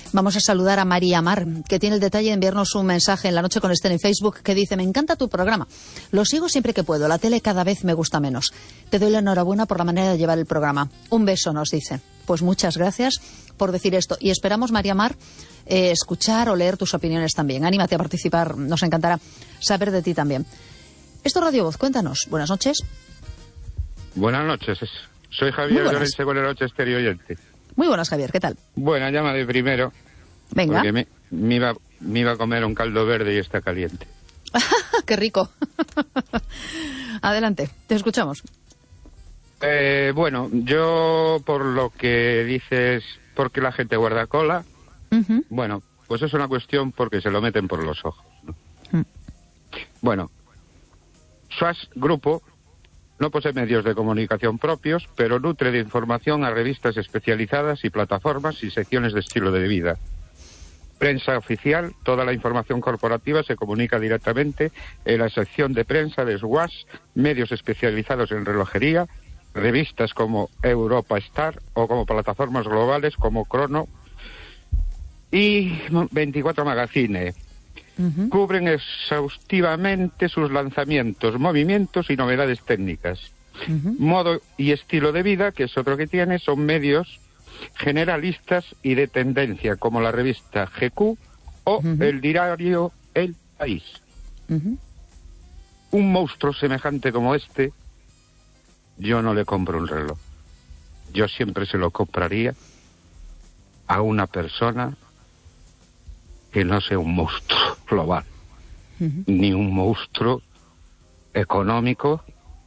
Vamos a saludar a María Mar, que tiene el detalle de enviarnos un mensaje en La Noche con Esther en Facebook que dice: me encanta tu programa, lo sigo siempre que puedo, la tele cada vez me gusta menos. Te doy la enhorabuena por la manera de llevar el programa. Un beso, nos dice. Pues muchas gracias por decir esto y esperamos, María Mar, escuchar o leer tus opiniones también. Anímate a participar, nos encantará saber de ti también. Esto es Radio Voz, cuéntanos. Buenas noches. Buenas noches, soy Javier Llorense con La Noche Esther y oyente. Muy buenas, Javier, ¿qué tal? Bueno, llama de primero. Venga. Porque me iba a comer un caldo verde y está caliente. ¡Qué rico! Adelante, te escuchamos. Bueno, yo por lo que dices, porque la gente guarda cola, bueno, pues es una cuestión porque se lo meten por los ojos, ¿no? Bueno, SAS Grupo no posee medios de comunicación propios, pero nutre de información a revistas especializadas y plataformas y secciones de estilo de vida. Prensa oficial, toda la información corporativa se comunica directamente en la sección de prensa de SWAS, medios especializados en relojería, revistas como Europa Star o como plataformas globales como Crono y 24 Magazine. Cubren exhaustivamente sus lanzamientos, movimientos y novedades técnicas. Modo y estilo de vida, que es otro que tiene, son medios generalistas y de tendencia, como la revista GQ o el diario El País. Un monstruo semejante como este, yo no le compro un reloj. Yo siempre se lo compraría a una persona que no sea un monstruo global, ni un monstruo económico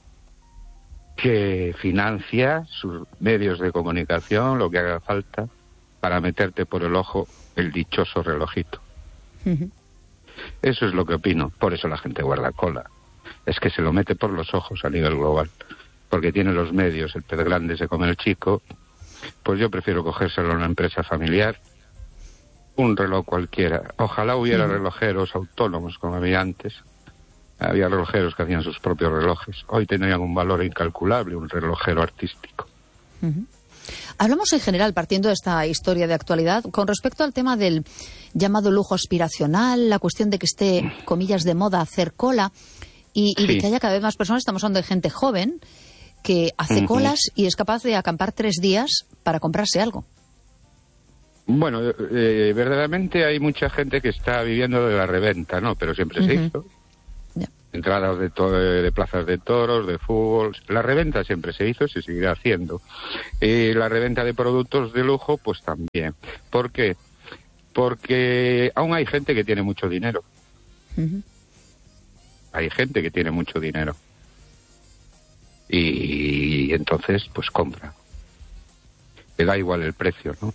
que financia sus medios de comunicación, lo que haga falta, para meterte por el ojo el dichoso relojito. Eso es lo que opino. Por eso la gente guarda cola. Es que se lo mete por los ojos a nivel global. Porque tiene los medios, el pez grande se come el chico. Pues yo prefiero cogérselo a una empresa familiar, un reloj cualquiera. Ojalá hubiera relojeros autónomos como había antes. Había relojeros que hacían sus propios relojes. Hoy tenían un valor incalculable, un relojero artístico. Hablamos en general, partiendo de esta historia de actualidad, con respecto al tema del llamado lujo aspiracional, la cuestión de que esté, comillas, de moda hacer cola y de que haya cada vez más personas. Estamos hablando de gente joven que hace colas y es capaz de acampar 3 días para comprarse algo. Bueno, verdaderamente hay mucha gente que está viviendo de la reventa, ¿no? Pero siempre se hizo. Entradas de plazas de toros, de fútbol. La reventa siempre se hizo y se seguirá haciendo. Y la reventa de productos de lujo, pues también. ¿Por qué? Porque aún hay gente que tiene mucho dinero. Hay gente que tiene mucho dinero. Y entonces, pues compra. Le da igual el precio, ¿no?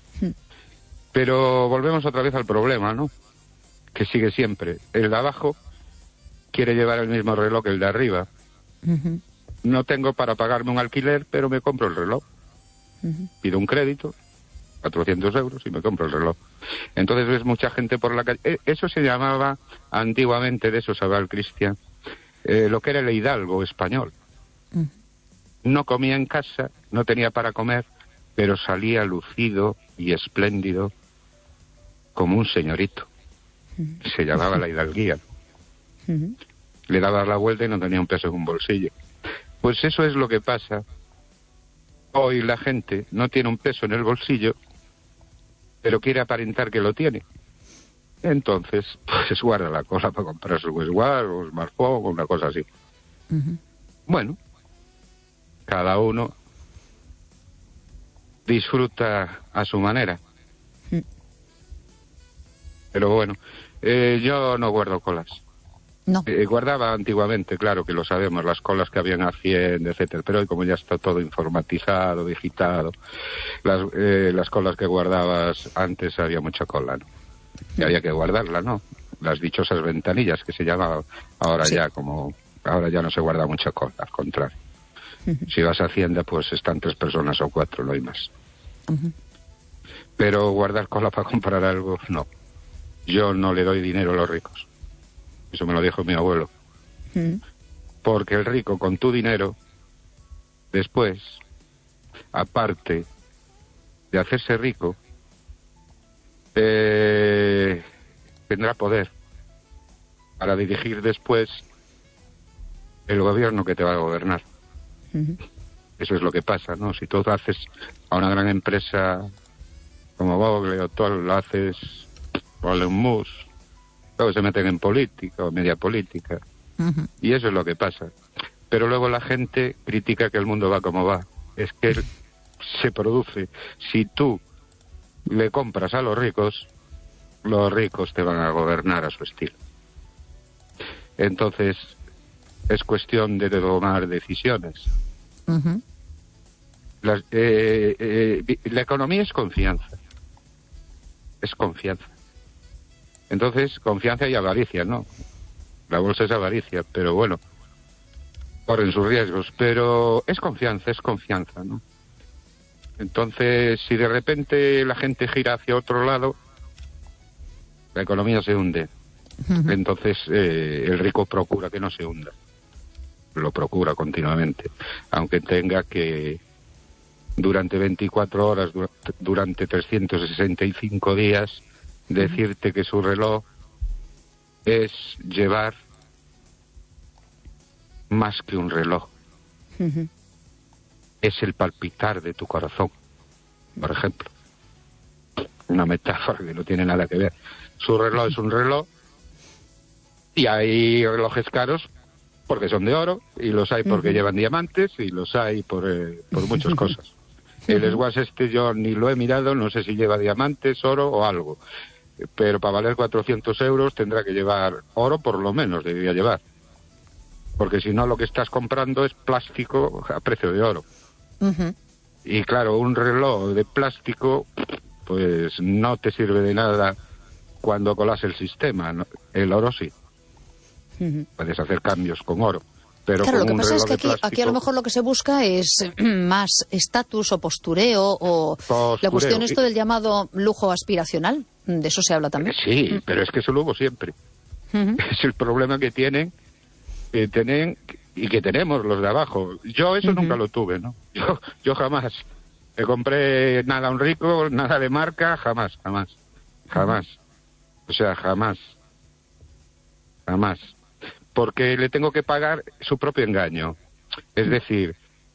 Pero volvemos otra vez al problema, ¿no? Que sigue siempre. El de abajo quiere llevar el mismo reloj que el de arriba. No tengo para pagarme un alquiler, pero me compro el reloj. Pido un crédito, 400 euros, y me compro el reloj. Entonces ves mucha gente por la calle. Eso se llamaba antiguamente, de eso sabe el Cristian, lo que era el hidalgo español. No comía en casa, no tenía para comer, pero salía lucido y espléndido como un señorito. Se llamaba la hidalguía. Le dabas la vuelta y no tenía un peso en un bolsillo. Pues eso es lo que pasa. Hoy la gente no tiene un peso en el bolsillo, pero quiere aparentar que lo tiene. Entonces, pues guarda la cosa para comprar su Westwatch o smartphone o una cosa así. Bueno, cada uno disfruta a su manera. Pero bueno, yo no guardo colas. No. Guardaba antiguamente, claro que lo sabemos, las colas que habían a Hacienda, etcétera, pero hoy como ya está todo informatizado, digitado, las colas que guardabas antes había mucha cola, ¿no? Y había que guardarla, ¿no? Las dichosas ventanillas que se llamaban, ahora ya no se guarda mucha cola, al contrario. Si vas a Hacienda, pues están 3 personas o 4, no hay más. Pero guardar cola para comprar algo, no. Yo no le doy dinero a los ricos. Eso me lo dijo mi abuelo. Porque el rico con tu dinero, después, aparte de hacerse rico, tendrá poder para dirigir después el gobierno que te va a gobernar. Eso es lo que pasa, ¿no? Si tú haces a una gran empresa como Google o tú lo haces o Elon Musk, luego se meten en política o media política. Y eso es lo que pasa. Pero luego la gente critica que el mundo va como va. Es que se produce. Si tú le compras a los ricos te van a gobernar a su estilo. Entonces, es cuestión de tomar decisiones. La economía es confianza. Es confianza. Entonces, confianza y avaricia, ¿no? La bolsa es avaricia, pero bueno, corren sus riesgos. Pero es confianza, ¿no? Entonces, si de repente la gente gira hacia otro lado, la economía se hunde. Entonces, el rico procura que no se hunda. Lo procura continuamente. Aunque tenga que, durante 24 horas, durante 365 días, decirte que su reloj es llevar más que un reloj. Es el palpitar de tu corazón, por ejemplo. Una metáfora que no tiene nada que ver. Su reloj es un reloj y hay relojes caros porque son de oro y los hay porque llevan diamantes y los hay por muchas cosas. El Swatch yo ni lo he mirado, no sé si lleva diamantes, oro o algo. Pero para valer 400 euros tendrá que llevar oro, por lo menos debería llevar. Porque si no, lo que estás comprando es plástico a precio de oro. Y claro, un reloj de plástico, pues no te sirve de nada cuando colas el sistema, ¿no? El oro sí. Puedes hacer cambios con oro. Pero claro, con lo que pasa es que plástico, aquí a lo mejor lo que se busca es más estatus o postureo o la cuestión esto del llamado lujo aspiracional. De eso se habla también. Sí, pero es que eso lo hubo siempre. Es el problema que tienen y que tenemos los de abajo. Yo eso nunca lo tuve, ¿no? Yo jamás me compré nada a un rico, nada de marca, jamás. O sea, jamás. Porque le tengo que pagar su propio engaño. Es decir,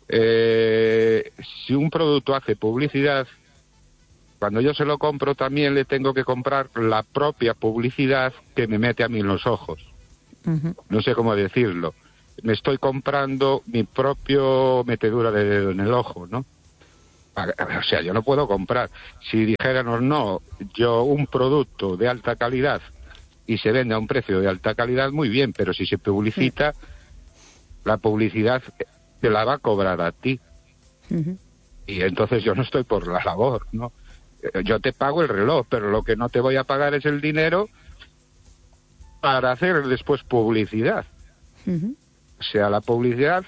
si un producto hace publicidad, cuando yo se lo compro también le tengo que comprar la propia publicidad que me mete a mí en los ojos. No sé cómo decirlo. Me estoy comprando mi propio metedura de dedo en el ojo, ¿no? O sea, yo no puedo comprar. Si dijéramos, no, yo un producto de alta calidad y se vende a un precio de alta calidad, muy bien, pero si se publicita, la publicidad te la va a cobrar a ti. Y entonces yo no estoy por la labor, ¿no? Yo te pago el reloj, pero lo que no te voy a pagar es el dinero para hacer después publicidad. O sea, la publicidad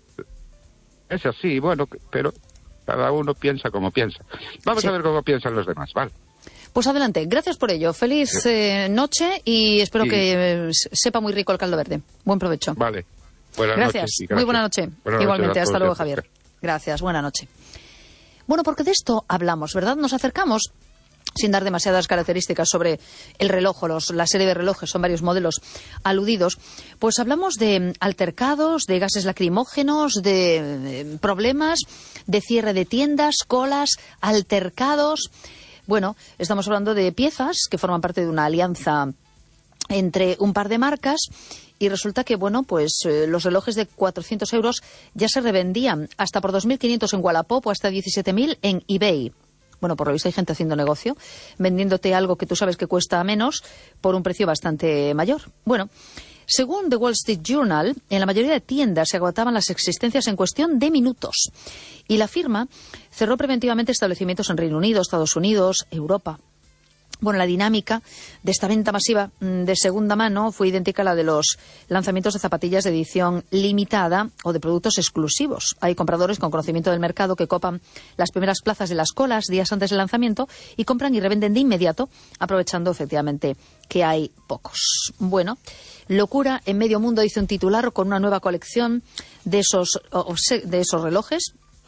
es así, bueno, pero cada uno piensa como piensa. Vamos a ver cómo piensan los demás, ¿vale? Pues adelante, gracias por ello. Feliz noche y espero que sepa muy rico el caldo verde. Buen provecho. Vale, buenas gracias. noches. Muy buena noche. Igualmente, hasta luego, Javier. Gracias, buena noche. Bueno, porque de esto hablamos, ¿verdad? Nos acercamos, sin dar demasiadas características sobre el reloj o la serie de relojes, son varios modelos aludidos, pues hablamos de altercados, de gases lacrimógenos, de problemas, de cierre de tiendas, colas, altercados. Bueno, estamos hablando de piezas que forman parte de una alianza entre un par de marcas y resulta que, bueno, pues los relojes de 400 euros ya se revendían hasta por 2.500 en Wallapop o hasta 17.000 en eBay. Bueno, por lo visto hay gente haciendo negocio, vendiéndote algo que tú sabes que cuesta menos por un precio bastante mayor. Bueno, según The Wall Street Journal, en la mayoría de tiendas se agotaban las existencias en cuestión de minutos. Y la firma cerró preventivamente establecimientos en Reino Unido, Estados Unidos, Europa. Bueno, la dinámica de esta venta masiva de segunda mano fue idéntica a la de los lanzamientos de zapatillas de edición limitada o de productos exclusivos. Hay compradores con conocimiento del mercado que copan las primeras plazas de las colas días antes del lanzamiento y compran y revenden de inmediato, aprovechando efectivamente que hay pocos. Bueno, locura en medio mundo, dice un titular, con una nueva colección de esos relojes.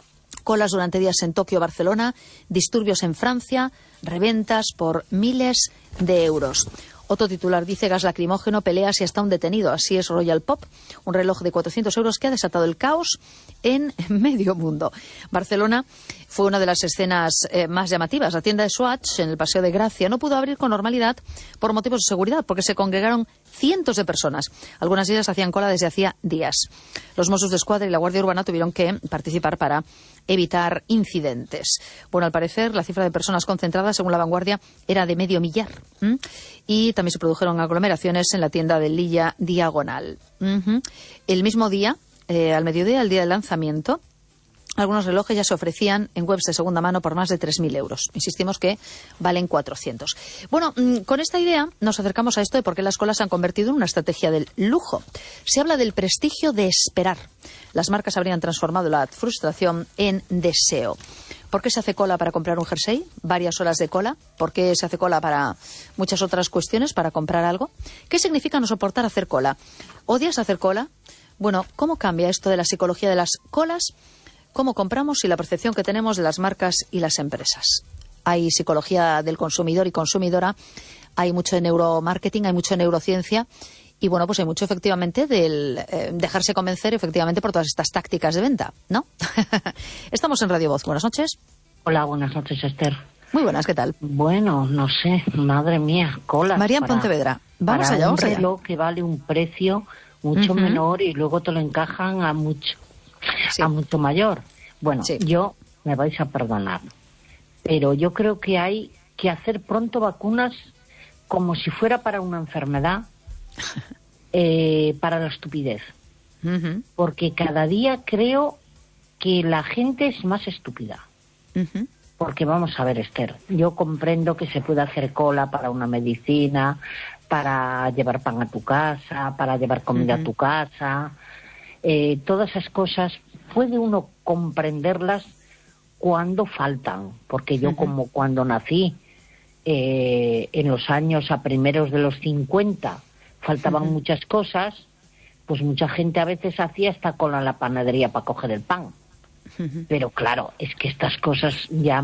Colas durante días en Tokio, Barcelona, disturbios en Francia, reventas por miles de euros. Otro titular dice: gas lacrimógeno, peleas y hasta un detenido. Así es Royal Pop, un reloj de 400 euros que ha desatado el caos en medio mundo. Barcelona fue una de las escenas más llamativas. La tienda de Swatch en el Paseo de Gracia no pudo abrir con normalidad por motivos de seguridad, porque se congregaron cientos de personas. Algunas de ellas hacían cola desde hacía días. Los Mossos d'Esquadra y la Guardia Urbana tuvieron que participar para evitar incidentes. Bueno, al parecer la cifra de personas concentradas, según La Vanguardia, era de medio millar. Y también se produjeron aglomeraciones en la tienda de Lilla Diagonal. El mismo día, al mediodía, el día del lanzamiento, algunos relojes ya se ofrecían en webs de segunda mano por más de 3.000 euros. Insistimos que valen 400. Bueno, con esta idea nos acercamos a esto de por qué las colas se han convertido en una estrategia del lujo. Se habla del prestigio de esperar. Las marcas habrían transformado la frustración en deseo. ¿Por qué se hace cola para comprar un jersey? Varias horas de cola. ¿Por qué se hace cola para muchas otras cuestiones, para comprar algo? ¿Qué significa no soportar hacer cola? ¿Odias hacer cola? Bueno, ¿cómo cambia esto de la psicología de las colas? ¿Cómo compramos y la percepción que tenemos de las marcas y las empresas? Hay psicología del consumidor y consumidora, hay mucho de neuromarketing, hay mucho de neurociencia y, bueno, pues hay mucho, efectivamente, del dejarse convencer, efectivamente, por todas estas tácticas de venta, ¿no? Estamos en Radio Voz. Buenas noches. Hola, buenas noches, Esther. Muy buenas, ¿qué tal? Bueno, no sé, madre mía, colas. María Pontevedra, vamos allá, vamos allá. Un reloj que vale un precio mucho menor y luego te lo encajan a mucho mayor. Bueno, yo, me vais a perdonar, pero yo creo que hay que hacer pronto vacunas como si fuera para una enfermedad, para la estupidez. Porque cada día creo que la gente es más estúpida. Porque vamos a ver, Esther, yo comprendo que se puede hacer cola para una medicina, para llevar pan a tu casa, para llevar comida a tu casa. Todas esas cosas puede uno comprenderlas cuando faltan, porque yo como cuando nací en los años a primeros de los 50 faltaban muchas cosas, pues mucha gente a veces hacía hasta cola en la panadería para coger el pan. Pero claro, es que estas cosas ya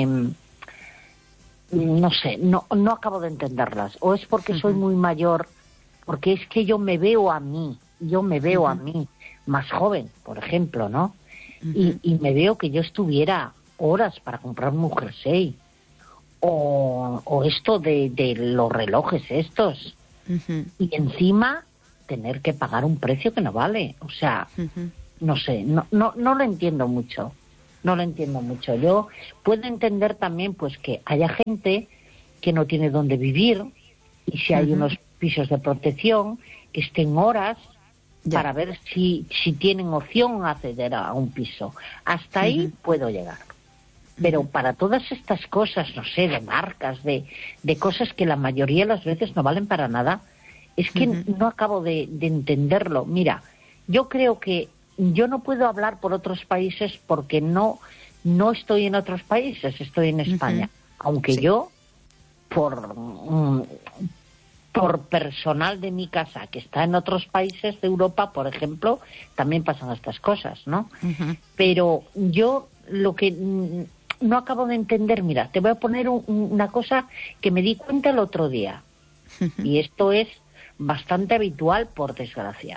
no sé, no acabo de entenderlas. O es porque soy muy mayor, porque es que yo me veo a mí más joven, por ejemplo, ¿no? Y me veo que yo estuviera horas para comprarme un jersey o esto de los relojes estos y encima tener que pagar un precio que no vale. O sea, no sé, no lo entiendo mucho. No lo entiendo mucho. Yo puedo entender también pues que haya gente que no tiene dónde vivir y si hay unos pisos de protección que estén horas para ver si tienen opción a acceder a un piso. Hasta ahí puedo llegar. Pero para todas estas cosas, no sé, de marcas, de cosas que la mayoría de las veces no valen para nada, es que no acabo de entenderlo. Mira, yo creo que yo no puedo hablar por otros países porque no estoy en otros países, estoy en España. Aunque yo, por personal de mi casa que está en otros países de Europa, por ejemplo, también pasan estas cosas, ¿no? Pero yo lo que no acabo de entender, mira, te voy a poner una cosa que me di cuenta el otro día, y esto es bastante habitual, por desgracia.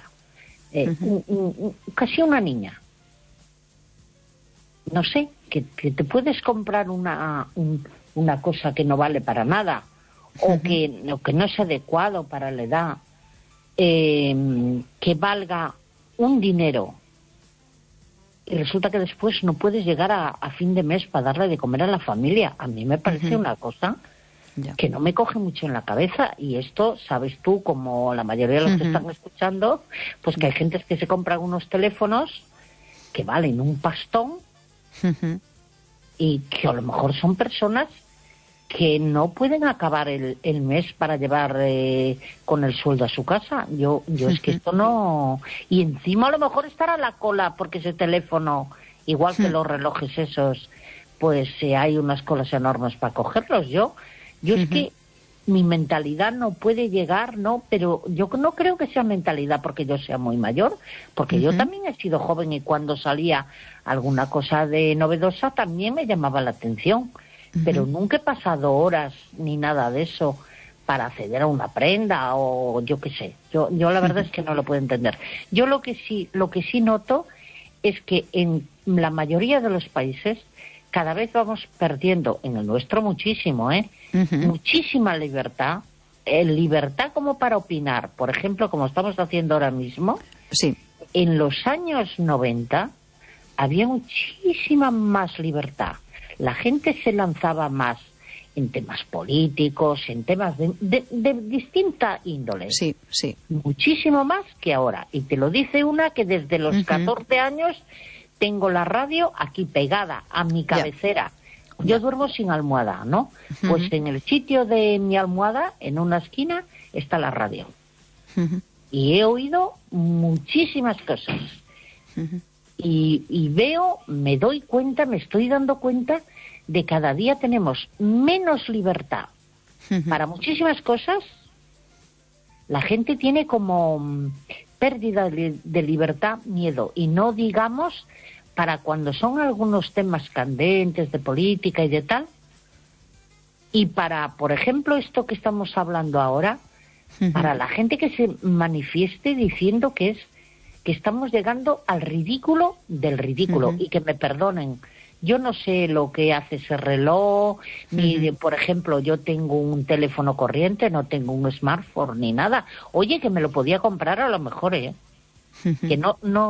Casi una niña, no sé, que te puedes comprar una cosa que no vale para nada, o que no es adecuado para la edad, que valga un dinero, y resulta que después no puedes llegar a fin de mes para darle de comer a la familia. A mí me parece una cosa que no me coge mucho en la cabeza, y esto, sabes tú, como la mayoría de los que están escuchando, pues que hay gente que se compra unos teléfonos que valen un pastón y que a lo mejor son personas que no pueden acabar el mes para llevar con el sueldo a su casa. Yo es que esto no... Y encima a lo mejor estar a la cola porque ese teléfono, igual que los relojes esos, pues hay unas colas enormes para cogerlos. Yo es que mi mentalidad no puede llegar, ¿no? Pero yo no creo que sea mentalidad porque yo sea muy mayor, porque yo también he sido joven y cuando salía alguna cosa de novedosa también me llamaba la atención, pero nunca he pasado horas ni nada de eso para acceder a una prenda o yo qué sé. Yo la verdad es que no lo puedo entender. Yo lo que sí noto es que en la mayoría de los países cada vez vamos perdiendo, en el nuestro muchísimo, muchísima libertad, libertad como para opinar, por ejemplo, como estamos haciendo ahora mismo. Sí. En los años 90 había muchísima más libertad. La gente se lanzaba más en temas políticos, en temas de distinta índole. Sí, sí. Muchísimo más que ahora. Y te lo dice una que desde los 14 años tengo la radio aquí pegada a mi cabecera. Yo duermo sin almohada, ¿no? Pues en el sitio de mi almohada, en una esquina, está la radio. Y he oído muchísimas cosas. Y veo, me estoy dando cuenta de cada día tenemos menos libertad. Para muchísimas cosas, la gente tiene como pérdida de libertad, miedo. Y no digamos para cuando son algunos temas candentes de política y de tal. Y para, por ejemplo, esto que estamos hablando ahora, para la gente que se manifieste diciendo que estamos llegando al ridículo del ridículo. Y que me perdonen, yo no sé lo que hace ese reloj, ni por ejemplo, yo tengo un teléfono corriente, no tengo un smartphone ni nada. Oye, que me lo podía comprar a lo mejor, que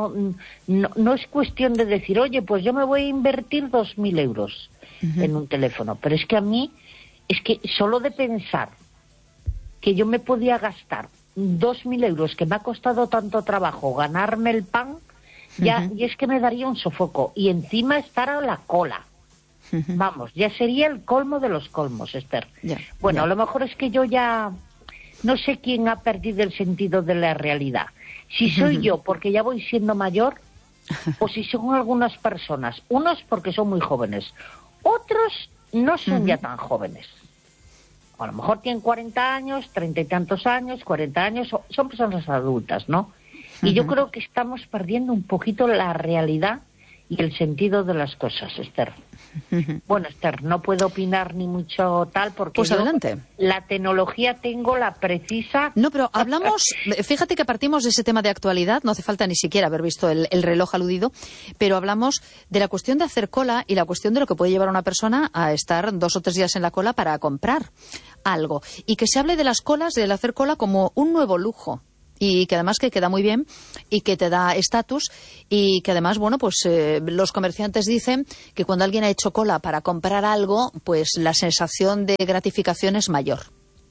no es cuestión de decir, oye, pues yo me voy a invertir 2.000 euros en un teléfono. Pero es que a mí, es que solo de pensar que yo me podía gastar 2.000 euros, que me ha costado tanto trabajo ganarme el pan, y es que me daría un sofoco. Y encima estar a la cola. Vamos, ya sería el colmo de los colmos, Esther. A lo mejor es que yo ya no sé quién ha perdido el sentido de la realidad. Si soy yo, porque ya voy siendo mayor, o si son algunas personas. Unos porque son muy jóvenes, otros no son ya tan jóvenes. A lo mejor tienen 40 años, 30 y tantos años, 40 años, son personas adultas, ¿no? Y yo creo que estamos perdiendo un poquito la realidad y el sentido de las cosas, Esther. Bueno, Esther, no puedo opinar ni mucho tal porque pues adelante. La tecnología tengo la precisa... No, pero hablamos, fíjate que partimos de ese tema de actualidad, no hace falta ni siquiera haber visto el reloj aludido, pero hablamos de la cuestión de hacer cola y la cuestión de lo que puede llevar a una persona a estar 2 o 3 días en la cola para comprar algo. Y que se hable de las colas, del hacer cola como un nuevo lujo. Y que además que queda muy bien y que te da estatus y que además, bueno, pues los comerciantes dicen que cuando alguien ha hecho cola para comprar algo, pues la sensación de gratificación es mayor.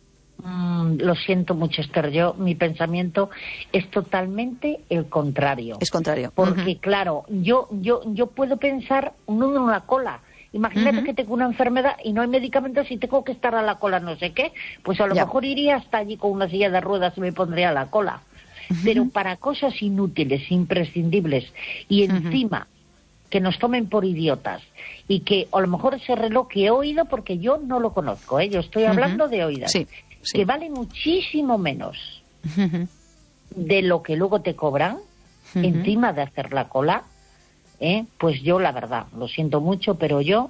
Lo siento mucho, Esther. Mi pensamiento es totalmente el contrario. Es contrario. Porque, claro, yo puedo pensar no en una cola. Imagínate que tengo una enfermedad y no hay medicamentos y tengo que estar a la cola no sé qué, pues a lo mejor iría hasta allí con una silla de ruedas y me pondría a la cola. Pero para cosas inútiles, imprescindibles, y encima que nos tomen por idiotas, y que a lo mejor ese reloj que he oído, porque yo no lo conozco, yo estoy hablando de oídas, que vale muchísimo menos de lo que luego te cobran, encima de hacer la cola, pues yo la verdad, lo siento mucho, pero yo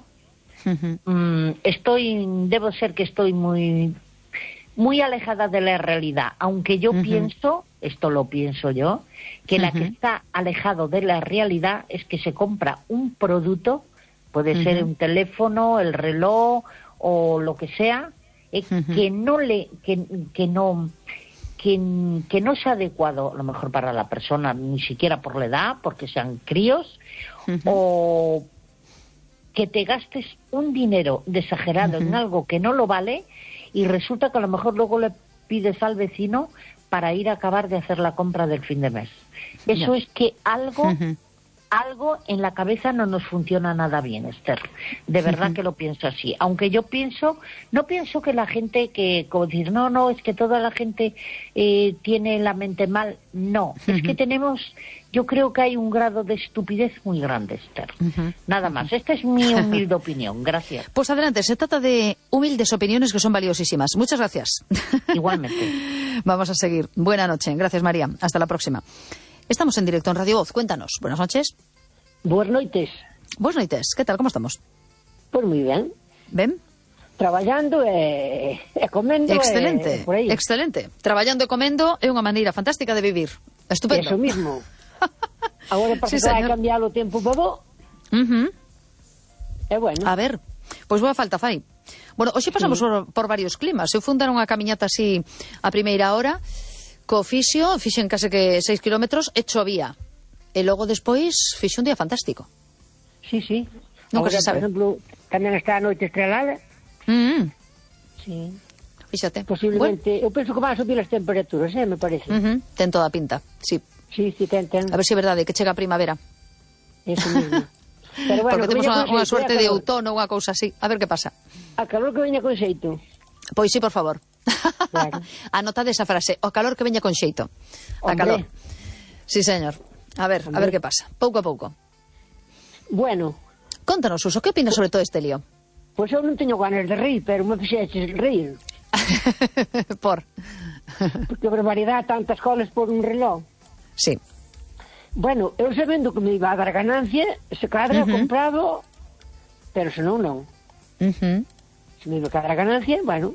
debo ser que estoy muy, muy alejada de la realidad, aunque yo pienso, esto lo pienso yo, que la que está alejado de la realidad es que se compra un producto, puede ser un teléfono, el reloj o lo que sea, que no es adecuado a lo mejor para la persona, ni siquiera por la edad, porque sean críos, o que te gastes un dinero exagerado en algo que no lo vale y resulta que a lo mejor luego le pides al vecino para ir a acabar de hacer la compra del fin de mes. Eso es que algo algo en la cabeza no nos funciona nada bien, Esther. De verdad que lo pienso así. Aunque yo no pienso que la gente como decir, no, es que toda la gente tiene la mente mal. No, es que yo creo que hay un grado de estupidez muy grande, Esther. Nada más. Esta es mi humilde opinión. Gracias. Pues adelante, se trata de humildes opiniones que son valiosísimas. Muchas gracias. Igualmente. Vamos a seguir. Buena noche. Gracias, María. Hasta la próxima. Estamos en directo en Radio Voz. Cuéntanos. Buenas noches. Buenas noites. Buenas noites. ¿Qué tal? ¿Cómo estamos? Pues moi ben. ¿Ben? Traballando e comendo. Excelente, por aí. excelente. Traballando e comendo é unha maneira fantástica de vivir. Estupendo. Eso mismo. Agora Sí, para que vai señor. cambiar o tempo bobo. É bueno. A ver, pois boa falta fai. Bueno, hoxe pasamos por varios climas. Eu fundaron unha camiñata así a primeira hora, co fixen case que 6 kilómetros e chovía. E logo despois fixe un día fantástico. Sí. Nunca Agora, se sabe. por exemplo, tamén está a noite estrelada. Sí. Fíxate. Posiblemente, eu penso que van a subir as temperaturas, me parece. Ten toda a pinta, sí. Sí, ten. A ver se é verdade que chega a primavera. Eso mismo. Pero bueno, porque temos unha suerte de calor. outono, unha cousa así. A ver que pasa. A calor que veña con xeito. Pois sí, por favor. Claro. Anotade esa frase. O calor que veña con xeito. A Hombre. calor. Sí, señor. A ver que pasa. Pouco a pouco. Bueno, Contanos, Suso, que opinas sobre todo este lío? pois eu non teño ganas de rir, pero me fixeches rir. Por. Porque barbaridade, tantas colas por un reloj. Sí. Bueno, eu sabendo que me iba a dar ganancia, se cadra comprado, pero se non. Se me iba a dar ganancia, bueno.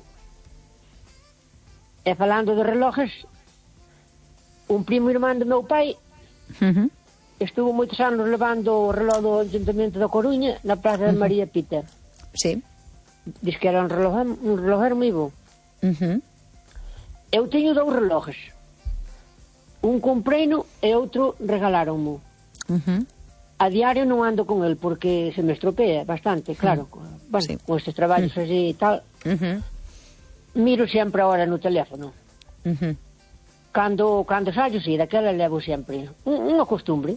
E falando de relojes, un primo irmán do meu pai estuvo moitos anos levando o reloj do Ayuntamento da Coruña na Praza de María Peter. Sí. Diz que era un relojero moi bo. Eu teño 2 relojes. Un compreino e outro regaláronmo. A diario non ando con el porque se me estropea bastante, claro. Bueno, Sí. con estes traballos así e tal. Miro sempre a hora no teléfono. Cando sallo, sí, daquela levo sempre. Unha costumbre.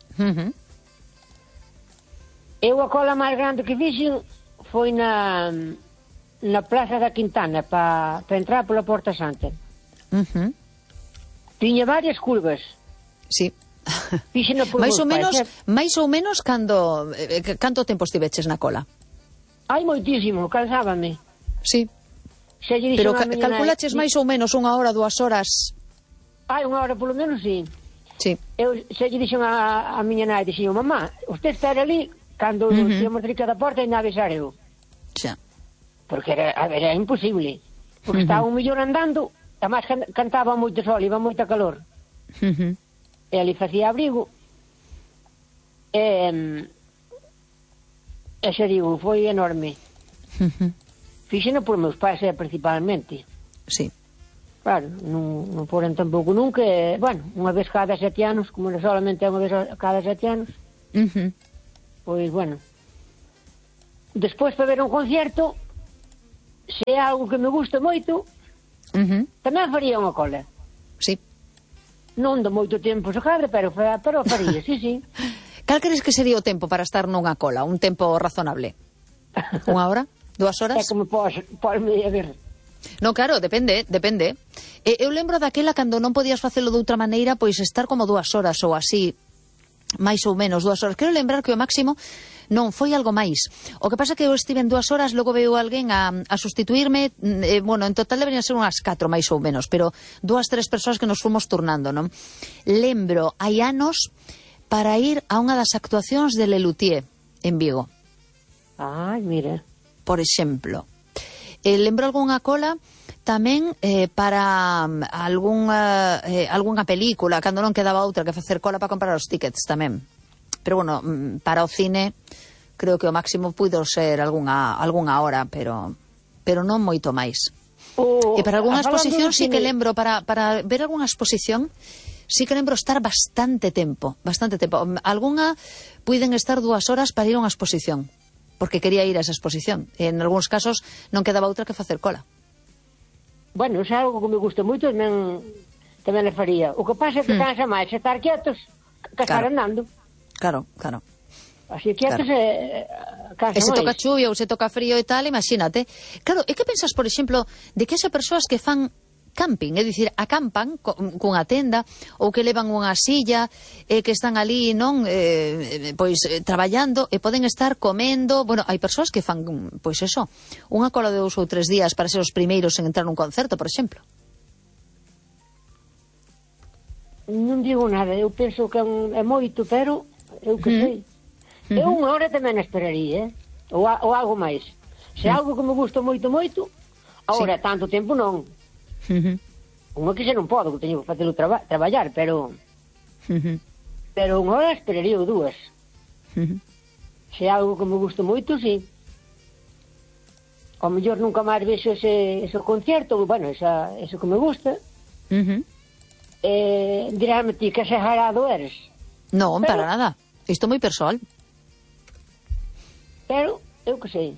Eu a cola máis grande que fixen foi na Plaza da Quintana para entrar pola Porta Santa. Tiña varias curvas. Sí. Fíxena por máis meus ou pais, menos canto tempo estiveches na cola? Hai moitísimo, cansábame. Sí. Se lle Pero dixen a miña calculaches nai- máis ou menos 1 hora, 2 horas? Hai unha hora polo menos, sí. Sí. Eu se lle dixen a miña nai, dixen, mamá, usted espera ali, cando íamos cerca da porta e na avisar eu. Xa. Porque era imposible. Porque estaba un millón andando, además cantaba moito sol, iba moita calor. E ali facía abrigo. E xa digo, foi enorme. Fixeno por meus pais, principalmente. Sí. Claro, non foron tampouco nunca, bueno, unha vez cada 7 anos, como solamente é unha vez cada 7 anos, pois, bueno. Despois, para ver un concierto, se é algo que me gusta moito, tamén faría unha cola. Sí. Non do moito tempo se cadre, pero faría, sí. Cal crees que sería o tempo para estar nunha cola? Un tempo razonable? 1 hora? 2 horas? É como pos me ver. Non, claro, depende. Eu lembro daquela cando non podías facelo de outra maneira, pois estar como 2 horas ou así, máis ou menos 2 horas. Quero lembrar que o máximo non foi algo máis. O que pasa é que eu estive en 2 horas, logo veo alguén a sustituirme, bueno, en total deberían ser unhas 4 máis ou menos, pero 2, 3 persoas que nos fomos turnando, non? Lembro, hai anos, para ir a unha das actuacións de Lelutier en Vigo. Ai, mira. Por exemplo. Lembro algunha cola tamén para algunha película, cando non quedaba outra que facer cola para comprar os tickets tamén. Pero bueno, para o cine creo que o máximo puido ser algunha hora, pero non moito máis. E para algunha exposición sí que lembro, para ver algunha exposición sí que lembro estar bastante tempo. Algunha puiden estar 2 horas para ir a unha exposición, porque quería ir a esa exposición. En algúns casos non quedaba outra que facer cola. Bueno, é algo que me gusta moito, tamén le faría. O que pasa é que cansa máis estar quietos que estar andando. Claro, claro. Así que antes e se toca chuvia ou se toca frío e tal, imagínate. Claro, e que pensas, por exemplo, de que esa persoas que fan camping, é dicir, acampan cunha tenda ou que levan unha silla que están ali, non, traballando e poden estar comendo, bueno, hai persoas que fan, pois eso, unha cola de 2 ou 3 días para ser os primeiros en entrar nun concerto, por exemplo. Non digo nada, eu penso que é moito, pero eu que sei. Eu unha hora tamén esperaría, ou algo máis. Se algo que me gusta moito, agora, tanto tempo non. Unha que xa non podo, que teño que facelo traballar, pero unha hora esperaría ou 2. Se algo que me gusta moito, sí. Ao mellor nunca máis vexo ese concierto, bueno, eso que me gusta. Dirame ti que exagerado eres. Non, para nada. Isto é moi persoal. Pero, eu que sei.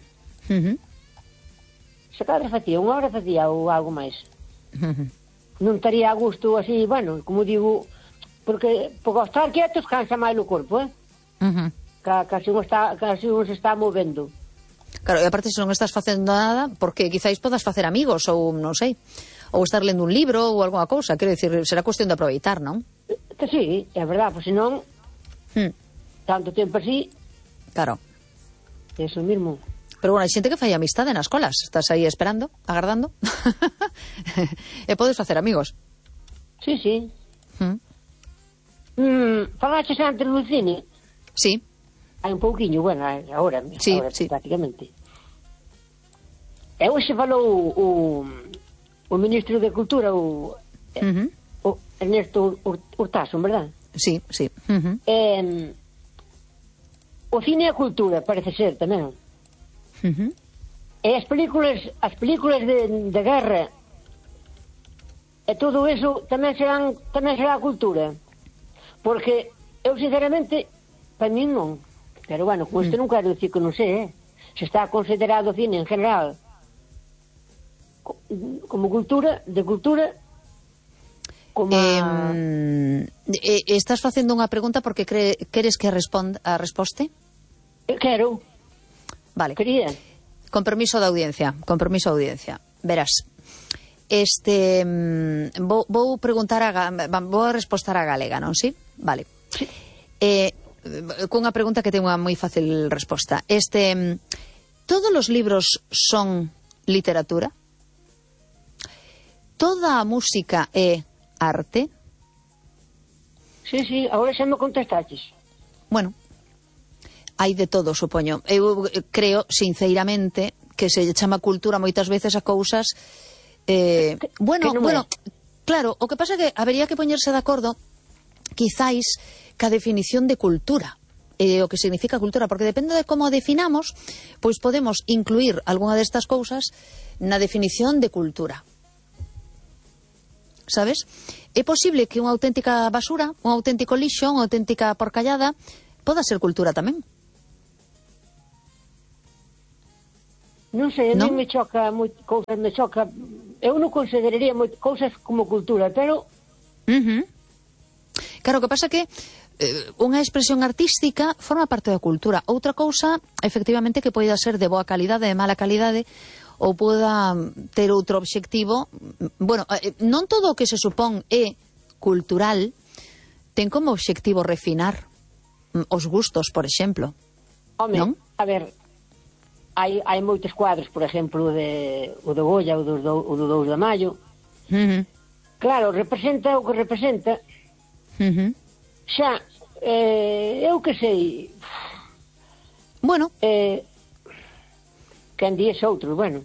Se cada facía, unha hora facía ou algo máis. Non estaría a gusto así, bueno, como digo, porque ao estar quietos cansa máis o corpo, casi un se está movendo. Claro, e aparte se non estás facendo nada, porque quizáis podas facer amigos ou non sei, ou estar lendo un libro ou alguna cousa, quero dicir, será cuestión de aproveitar, non? Que sí, é verdad, pois senón tanto tempo así. Claro. Eso mismo. Pero bueno, hai xente que fai amistade nas colas. Estás aí esperando, agardando. E podes facer amigos. Sí, sí. Falaches antes do cine? Sí. Hai un pouquiño, bueno, agora sí. prácticamente. E hoxe falou o ministro de Cultura, o Ernesto Urtasun, verdad? Sí, sí. O cine e a cultura, parece ser, tamén. E as películas de guerra e todo eso tamén será cultura. Porque eu, sinceramente, para mí non. Pero, bueno, con isto non quero dicir que non sei, se está considerado o cine en general como cultura, de cultura, como estás facendo unha pregunta porque queres que a resposte? Quero. Vale. Quería. Con permiso da audiencia. Verás. Vou preguntar vou respostar a galega, non si? Vale. Sí. Cunha pregunta que ten unha moi fácil resposta. Todos os libros son literatura? Toda a música é arte? Sí, agora xa me contestaches. Bueno, hai de todo, supoño. Eu creo, sinceramente, que se chama cultura moitas veces a cousas bueno, claro, o que pasa é que habería que poñerse de acordo quizáis ca definición de cultura, o que significa cultura, porque depende de como a definamos, pois podemos incluir algunha destas cousas na definición de cultura. Sabes? É posible que unha auténtica basura, un auténtico lixo, unha auténtica porcallada poda ser cultura tamén. Non sei, a mí me choca moito, cousas me choca. Eu non consideraría moito cousas como cultura, pero claro, o que pasa que unha expresión artística forma parte da cultura. Outra cousa, efectivamente, que poida ser de boa calidade, de mala calidade, ou poda ter outro obxectivo. Bueno, non todo o que se supón é cultural ten como obxectivo refinar os gustos, por exemplo. Home, non? A ver, hai moitos cuadros, por exemplo, o de Goya, o do 2 de maio. Claro, representa o que representa. Xa, eu que sei. Bueno, quen dies outros, bueno.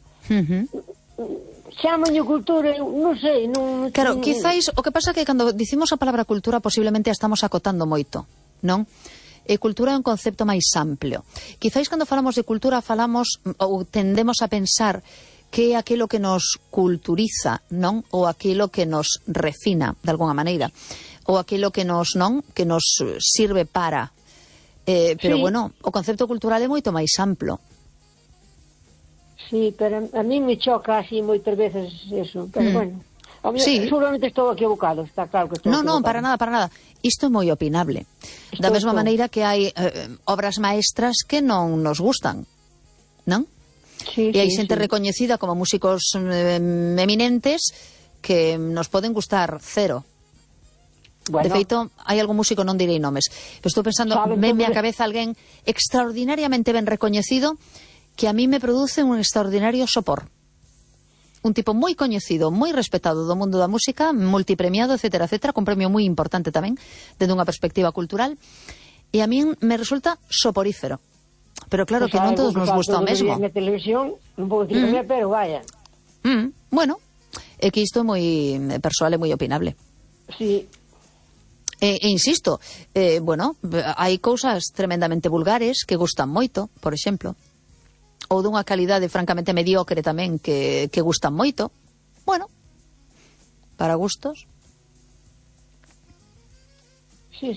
Chámanlle cultura, non sei, non. Claro, quizáis, o que pasa é que cando dicimos a palabra cultura posiblemente a estamos acotando moito, non? E cultura é un concepto máis amplio. Quizáis cando falamos de cultura falamos ou tendemos a pensar que é aquilo que nos culturiza, non? Ou aquilo que nos refina, de alguna maneira. Ou aquilo que nos, non? Que nos sirve para. Pero, sí. Bueno, o concepto cultural é moito máis amplo. Sí, pero a mí me choca así moitas veces eso. Pero, bueno, Sí. Seguramente estou equivocado, está claro que estou equivocado. Non, para nada. Isto é moi opinable. Da mesma maneira que hai obras maestras que non nos gustan, non? Sí, E hai xente recoñecida como músicos eminentes que nos poden gustar cero. Bueno, De feito, hai algún músico, non direi nomes, pero estou pensando, venme a cabeza alguén extraordinariamente ben recoñecido que a mí me produce un extraordinario sopor. Un tipo moi coñecido, moi respetado do mundo da música, multipremiado, etcétera, con premio moi importante tamén, dende unha perspectiva cultural, e a min me resulta soporífero. Pero claro que non todos nos gusta o mesmo. Na televisión, non vou dicir pero vaya. Bueno, é que isto é moi persoal e moi opinable. Sí. E insisto, bueno, hai cousas tremendamente vulgares que gustan moito, por exemplo, ou dunha calidade francamente mediocre tamén que gustan moito. Bueno, para gustos. Sí.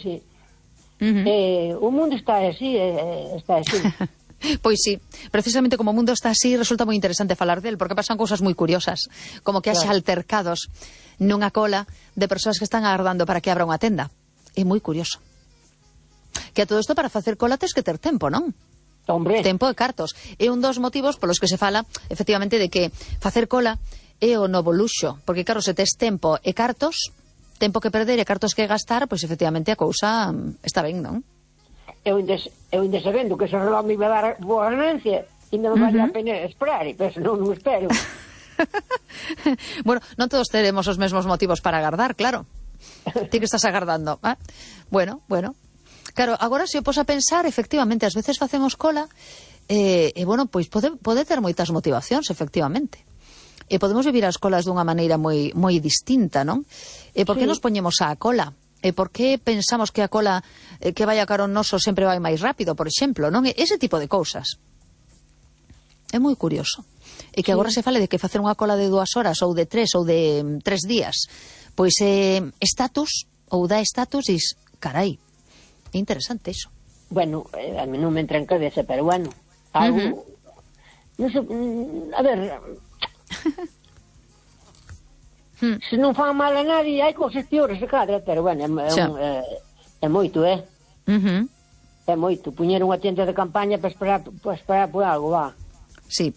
O mundo está así, Pois sí, precisamente como o mundo está así, resulta moi interesante falar del, porque pasan cousas moi curiosas, como que haxa altercados nunha cola de persoas que están agardando para que abra unha tenda. É moi curioso. Que a todo isto para facer cola tes que ter tempo, non? Hombre. Tempo e cartos. É un dos motivos polos que se fala, efectivamente, de que facer cola é o novo luxo, porque claro, se tes tempo e cartos, tempo que perder e cartos que gastar, pois efectivamente a cousa está ben, non? Eu ainda sabendo que ese reloj me iba a dar boa ganancia, ainda non vale a pena esperar, pero non espero. Bueno, non todos teremos os mesmos motivos para agardar, claro. Ti que estás agardando, eh? Bueno. Claro, agora se eu poso a pensar, efectivamente, ás veces facemos cola, e bueno, pois pode ter moitas motivacións, efectivamente. E podemos vivir as colas dunha maneira moi distinta, non? E por que nos poñemos á cola? E por que pensamos que a cola que vai a carón noso sempre vai máis rápido, por exemplo, non? Ese tipo de cousas. É moi curioso. E que agora se fale de que facer unha cola de 2 horas ou de 3 ou de 3 días, pois estatus, ou dá estatus, e carai, é interesante iso. Bueno, a mí non me entra en cabeza, pero bueno, algo... Non sei, a ver... Se non fan mal a nadie, hai cosas peores de cadra, pero bueno, é moito, É moito. Puñer unha tienda de campaña para esperar por algo, va. Sí.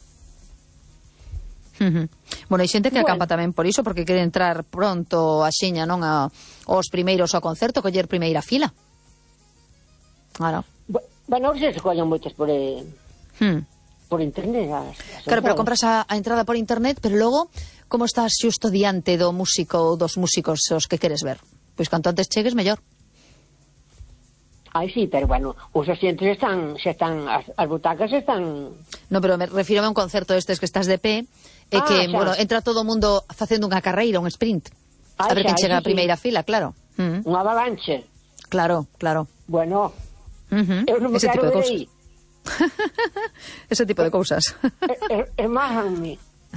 Bueno, hai xente que acampa tamén por iso, porque quere entrar pronto a xiña, non aos primeiros ao concerto, coller primeira fila. Claro. Bueno, se collen moitas por internet. Claro, pero compras a entrada por internet, pero logo, como estás xusto diante do músico ou dos músicos os que queres ver? Pois canto antes chegues, mellor. Ai, sí, pero bueno, os asientos están, as butacas están... No, pero me refiro a un concerto estes que estás de pé, e que, bueno, entra todo o mundo facendo unha carreira, un sprint. A ver quen chega a primeira fila, claro. Unha avalanche. Claro. Bueno... Eu non me ese quero tipo de ver cousas. aí. Ese tipo de cousas. Esmájanme.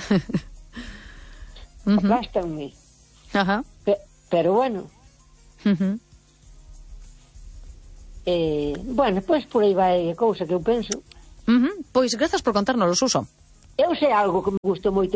Aplástanme. Ajá. Pero bueno. Bueno, pois por aí vai a cousa que eu penso. Pois grazas por contarnos, Suso. Eu sei algo que me gusta moito.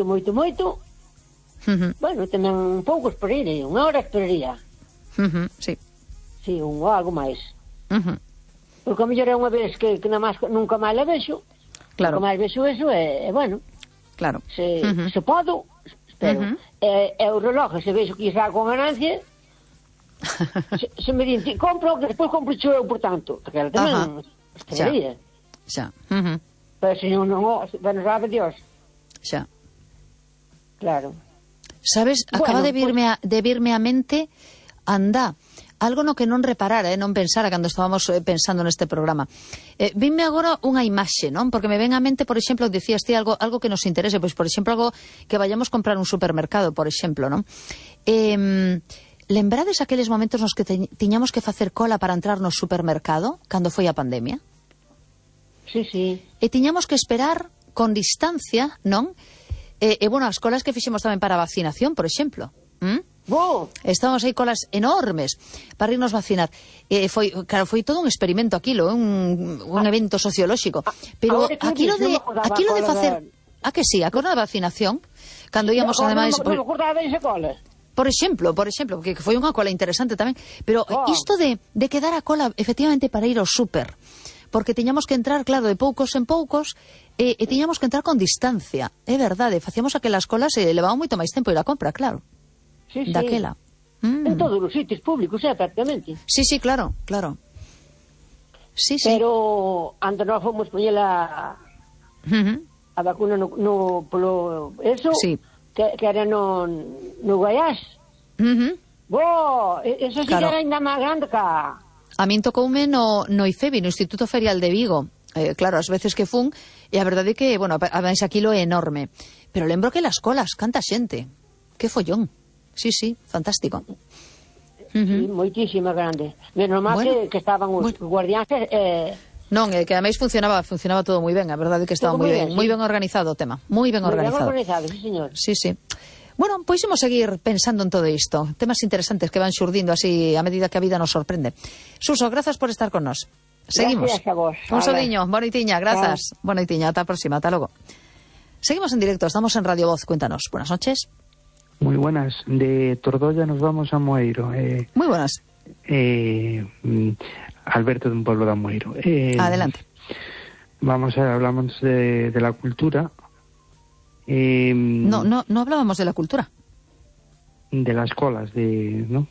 Bueno, tamén un pouco esperaría, 1 hora esperaría. Sí. Sí, ou algo máis. Porque a mellor é unha vez que nunca máis la vexo. Claro. Nunca máis vexo eso, e bueno. Claro. Se podo, espero. E o relojo, se vexo que xa con ganancia, se me din, compro, que despois compro eu, por tanto. Porque ela tamén esperaría. Xa. Pero se non, bueno, sabe Dios. Xa. Claro. Sabes, acaba de virme a mente, anda, algo no que non reparara, non pensara cando estábamos pensando neste programa. Vime agora unha imaxe, non? Porque me ven a mente, por exemplo, dicías ti algo que nos interese, pois, por exemplo, algo que vayamos comprar un supermercado, por exemplo, non? Lembrades aqueles momentos nos que tiñamos que facer cola para entrar no supermercado, cando foi a pandemia? Sí. E tiñamos que esperar con distancia, non? Bueno, as colas que fixemos tamén para a vacinación, por exemplo. Estábamos aí colas enormes para irnos vacinar. Foi todo un experimento aquilo, un evento sociolóxico. Pero aquilo de facer... A que sí, a cona da vacinación, cando íamos ademais... Non me acordaba desa cola. Por exemplo, porque foi unha cola interesante tamén, pero isto de quedar a cola efectivamente para ir ao súper, porque tiñamos que entrar, claro, de poucos en poucos, e tiñamos que entrar con distancia, é verdade, facíamos aquelas colas e levaban moito máis tempo ir a compra, claro, sí. daquela. En todos os sitios públicos, prácticamente. Sí, claro. Sí. Pero antes nós fomos poñela a vacuna no polo eso, sí. que era no Guayás. Eso sí claro. Que era ainda máis grande que... A min tocoume no IFEBI, no Instituto Ferial de Vigo. Claro, as veces que fun, e a verdade é que, bueno, ademais aquilo é enorme. Pero lembro que las colas, canta xente. Que follón. Sí, fantástico. Sí, moitísima grande. Menos mal bueno, que estaban os guardiáns... Non, que ademais funcionaba todo moi ben, a verdade é que estaba moi ben, moi ben organizado o tema, moi ben organizado. Moi ben organizado, sí, señor. Sí. Bueno, pois imos seguir pensando en todo isto, temas interesantes que van xurdindo así a medida que a vida nos sorprende. Suso, grazas por estar con nos. Seguimos. Gracias a vos. Un sodiño, bonoitiña, grazas. Bonoitiña, ata a próxima, ata logo. Seguimos en directo, estamos en Radio Voz, cuéntanos. Buenas noches. Muy buenas, de Tordolla nos vamos a Moeiro. Muy buenas. Alberto, de un pueblo de Amoeiro. Adelante. Hablamos de la cultura. No hablábamos de la cultura. De las colas, ¿no?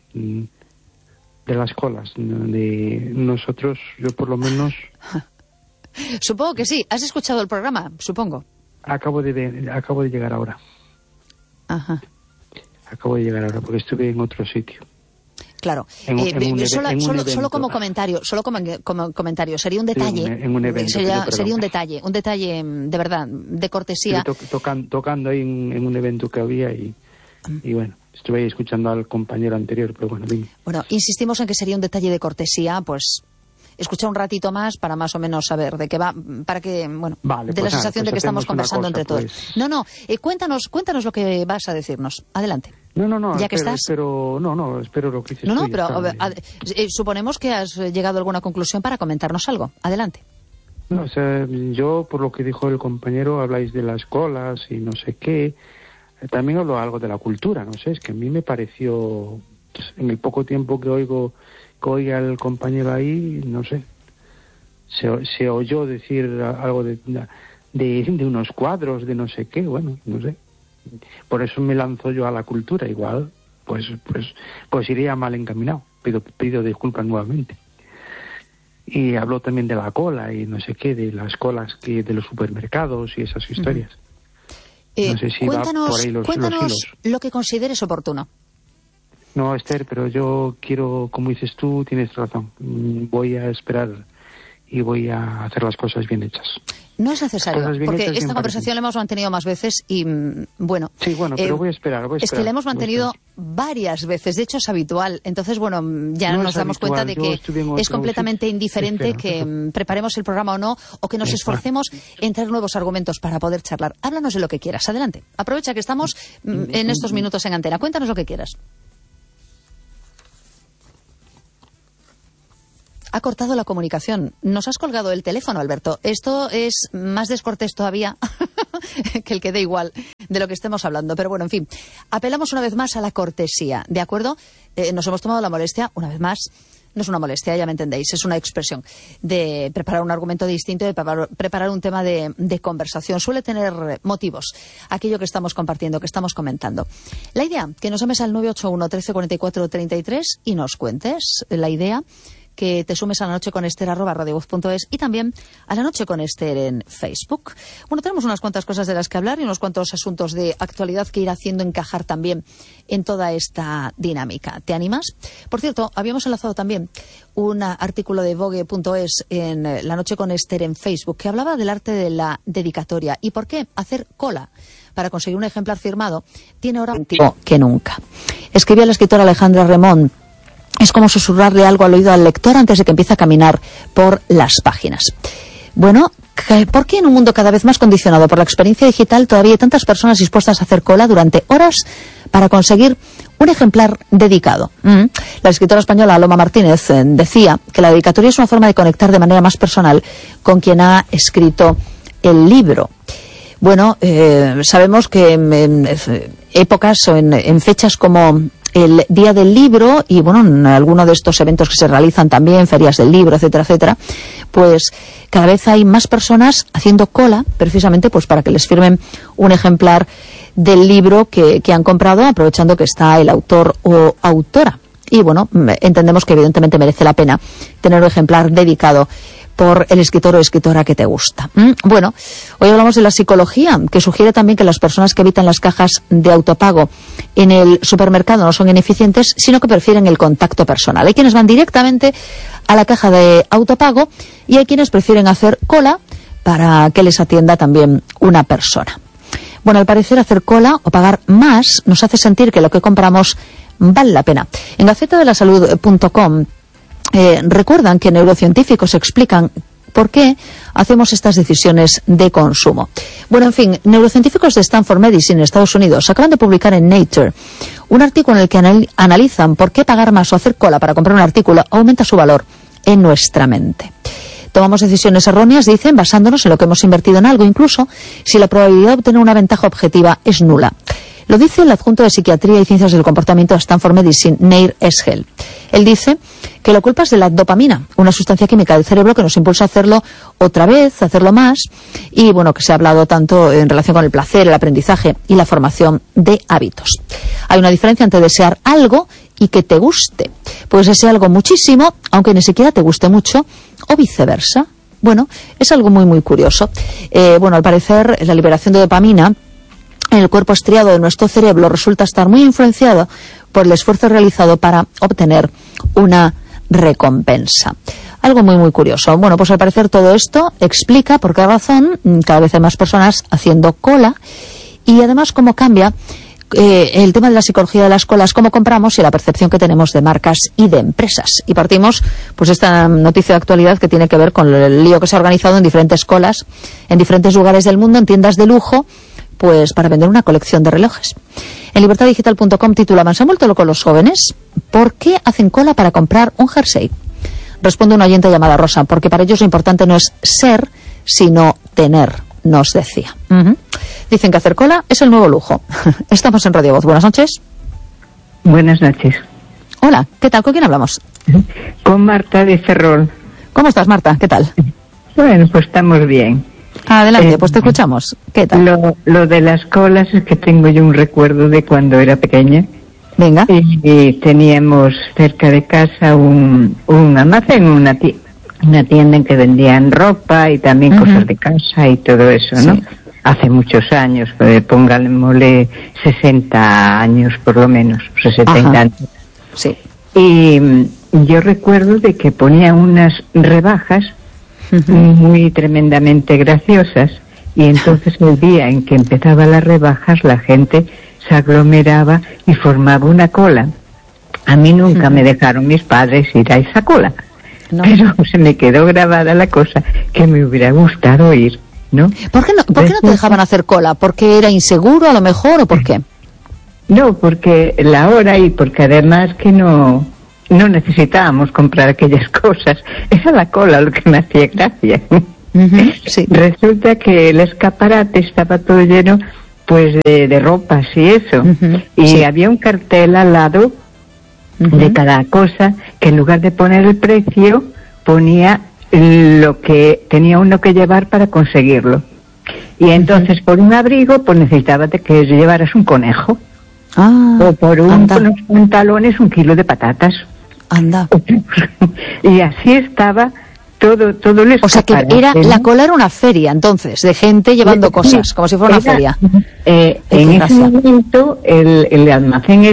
De las colas. De nosotros, yo por lo menos... Supongo que sí. ¿Has escuchado el programa? Supongo. Acabo de llegar ahora. Ajá. Acabo de llegar ahora porque estuve en otro sitio. Claro, solo como comentario, sería un detalle, en un evento, sería un detalle de verdad, de cortesía. Tocando ahí en un evento que había y bueno, estuve ahí escuchando al compañero anterior, pero bueno, dime. Bueno, insistimos en que sería un detalle de cortesía, pues escuchar un ratito más para más o menos saber de qué va, para que, bueno, vale, de la sensación de que estamos conversando entre todos. No, cuéntanos lo que vas a decirnos. Adelante. No, ya que estás. Espero lo que dices. No, pero suponemos que has llegado a alguna conclusión para comentarnos algo. Adelante. No, o sea, yo, por lo que dijo el compañero, habláis de las colas y no sé qué. También hablo algo de la cultura, no sé, es que a mí me pareció, en el poco tiempo que oí al compañero ahí, no sé, se oyó decir algo de unos cuadros, de no sé qué, bueno, no sé. Por eso me lanzo yo a la cultura, igual, pues iría mal encaminado. Pido disculpas nuevamente. Y habló también de la cola y no sé qué, de las colas de los supermercados y esas historias. No sé si cuéntanos, va por ahí los hilos. Lo que consideres oportuno. No, Esther, pero yo quiero, como dices tú, tienes razón. Voy a esperar y voy a hacer las cosas bien hechas. No es necesario, porque esta conversación la hemos mantenido más veces y, bueno... Sí, bueno, pero voy a esperar. Es que la hemos mantenido varias veces, de hecho es habitual. Entonces, bueno, ya nos damos cuenta de que es completamente indiferente que preparemos el programa o no, o que nos esforcemos en traer nuevos argumentos para poder charlar. Háblanos de lo que quieras, adelante. Aprovecha que estamos en estos minutos en antena. Cuéntanos lo que quieras. Ha cortado la comunicación. Nos has colgado el teléfono, Alberto. Esto es más descortés todavía que el que dé igual de lo que estemos hablando. Pero bueno, en fin, apelamos una vez más a la cortesía, ¿de acuerdo? Nos hemos tomado la molestia, una vez más, no es una molestia, ya me entendéis, es una expresión de preparar un argumento distinto, de preparar un tema de conversación. Suele tener motivos aquello que estamos compartiendo, que estamos comentando. La idea, que nos llames al 981 13 44 33 y nos cuentes la idea, que te sumes a La Noche con Esther @radiovoz.es y también a La Noche con Esther en Facebook. Bueno, tenemos unas cuantas cosas de las que hablar y unos cuantos asuntos de actualidad que ir haciendo encajar también en toda esta dinámica. ¿Te animas? Por cierto, habíamos enlazado también un artículo de Vogue.es en La Noche con Esther en Facebook que hablaba del arte de la dedicatoria y por qué hacer cola para conseguir un ejemplar firmado tiene ahora más que nunca. Escribía la escritora Alejandra Remón: es como susurrarle algo al oído al lector antes de que empiece a caminar por las páginas. Bueno, ¿por qué en un mundo cada vez más condicionado por la experiencia digital todavía hay tantas personas dispuestas a hacer cola durante horas para conseguir un ejemplar dedicado? La escritora española Loma Martínez decía que la dedicatoria es una forma de conectar de manera más personal con quien ha escrito el libro. Bueno, sabemos que en épocas o en fechas como el Día del Libro y, bueno, en alguno de estos eventos que se realizan también, ferias del libro, etcétera, etcétera, pues cada vez hay más personas haciendo cola precisamente pues para que les firmen un ejemplar del libro que han comprado, aprovechando que está el autor o autora. Y, bueno, entendemos que evidentemente merece la pena tener un ejemplar dedicado por el escritor o escritora que te gusta. Bueno, hoy hablamos de la psicología, que sugiere también que las personas que evitan las cajas de autopago en el supermercado no son ineficientes, sino que prefieren el contacto personal. Hay quienes van directamente a la caja de autopago y hay quienes prefieren hacer cola para que les atienda también una persona. Bueno, al parecer hacer cola o pagar más nos hace sentir que lo que compramos vale la pena. En gacetadelasalud.com recuerdan que neurocientíficos explican por qué hacemos estas decisiones de consumo. Bueno, en fin, neurocientíficos de Stanford Medicine, Estados Unidos, acaban de publicar en Nature un artículo en el que analizan por qué pagar más o hacer cola para comprar un artículo aumenta su valor en nuestra mente. Tomamos decisiones erróneas, dicen, basándonos en lo que hemos invertido en algo, incluso si la probabilidad de obtener una ventaja objetiva es nula. Lo dice el adjunto de Psiquiatría y Ciencias del Comportamiento de Stanford Medicine, Nir Eshel. Él dice que la culpa es de la dopamina, una sustancia química del cerebro que nos impulsa a hacerlo otra vez, a hacerlo más, y bueno, que se ha hablado tanto en relación con el placer, el aprendizaje y la formación de hábitos. Hay una diferencia entre desear algo y que te guste. Puedes desear algo muchísimo, aunque ni siquiera te guste mucho, o viceversa. Bueno, es algo muy, muy curioso. Bueno, al parecer, la liberación de dopamina en el cuerpo estriado de nuestro cerebro resulta estar muy influenciado por el esfuerzo realizado para obtener una recompensa. Algo muy, muy curioso. Bueno, pues al parecer todo esto explica por qué razón cada vez hay más personas haciendo cola y además cómo cambia el tema de la psicología de las colas, cómo compramos y la percepción que tenemos de marcas y de empresas. Y partimos pues esta noticia de actualidad que tiene que ver con el lío que se ha organizado en diferentes colas, en diferentes lugares del mundo, en tiendas de lujo, pues para vender una colección de relojes. En libertadigital.com titulaban: ¿se han vuelto locos los jóvenes? ¿Por qué hacen cola para comprar un jersey? Responde una oyente llamada Rosa: porque para ellos lo importante no es ser, sino tener, nos decía. Dicen que hacer cola es el nuevo lujo. Estamos en Radio Voz. Buenas noches. Buenas noches. Hola, ¿qué tal? ¿Con quién hablamos? Con Marta de Ferrol. ¿Cómo estás, Marta? ¿Qué tal? Bueno, pues estamos bien. Adelante, pues te escuchamos. ¿Qué tal? Lo de las colas es que tengo yo un recuerdo de cuando era pequeña. Venga. Y teníamos cerca de casa un almacén, una tienda en que vendían ropa y también cosas de casa y todo eso, ¿no? Sí. Hace muchos años, pongámosle 60 años por lo menos, 60 y tantos. Sí. Y yo recuerdo de que ponía unas rebajas muy tremendamente graciosas, y entonces el día en que empezaba las rebajas la gente se aglomeraba y formaba una cola. A mí nunca me dejaron mis padres ir a esa cola, pero se me quedó grabada la cosa que me hubiera gustado ir, ¿no? ¿Por qué no te dejaban hacer cola? ¿Porque era inseguro a lo mejor o por qué? No, porque la hora y porque además que no necesitábamos comprar aquellas cosas. Era la cola lo que me hacía gracia. Sí. Resulta que el escaparate estaba todo lleno pues de ropas y eso. Y había un cartel al lado de cada cosa que en lugar de poner el precio ponía lo que tenía uno que llevar para conseguirlo. Y entonces por un abrigo pues necesitabas de que llevaras un conejo. O por unos pantalones 1 kilo de patatas. Anda. Y así estaba todo el escaparate. O sea que la cola era una feria entonces, de gente llevando cosas, como si fuera una feria. En ese momento el almacén